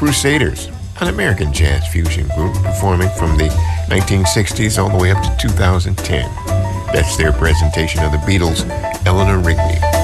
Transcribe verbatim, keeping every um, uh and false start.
Crusaders, an American jazz fusion group performing from the nineteen sixties all the way up to two thousand ten. That's their presentation of the Beatles' Eleanor Rigby.